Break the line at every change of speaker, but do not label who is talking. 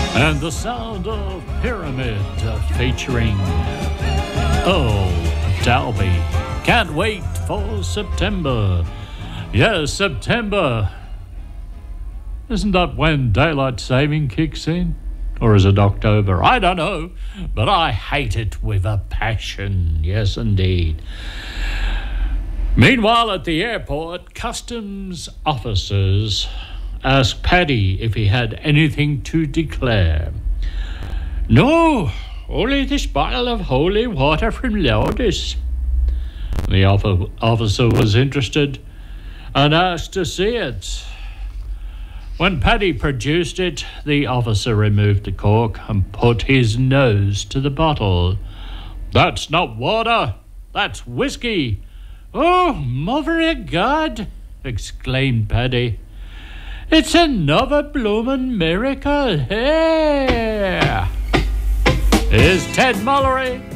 And the sound of Pyramid featuring Earl Dalby. Can't wait for September. Yes, September. Isn't that when daylight saving kicks in? Or is it October? I don't know. But I hate it with a passion. Yes, indeed. Meanwhile, at the airport, customs officers asked Paddy if he had anything to declare. No, only this bottle of holy water from Lourdes. The officer was interested and asked to see it. When Paddy produced it, the officer removed the cork and put his nose to the bottle. That's not water, that's whiskey. Oh, mother of God, exclaimed Paddy. It's another bloomin' miracle. Hey! Here's Ted Mullery.